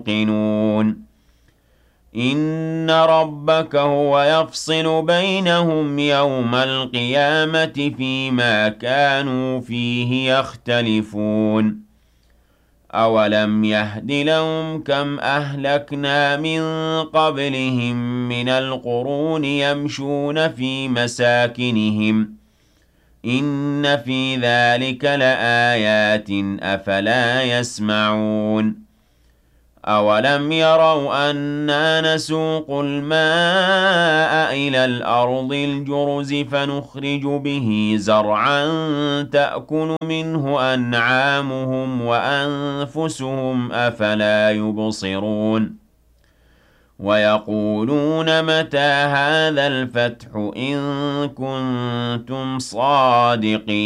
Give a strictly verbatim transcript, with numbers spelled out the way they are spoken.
يوقنون إن ربك هو يفصل بينهم يوم القيامة فيما كانوا فيه يختلفون أولم يهد لهم كم أهلكنا من قبلهم من القرون يمشون في مساكنهم إن في ذلك لآيات أفلا يسمعون أولم يروا أنا نسوق الماء إلى الأرض الجرز فنخرج به زرعا تأكل منه أنعامهم وأنفسهم أفلا يبصرون ويقولون متى هذا الفتح إن كنتم صادقين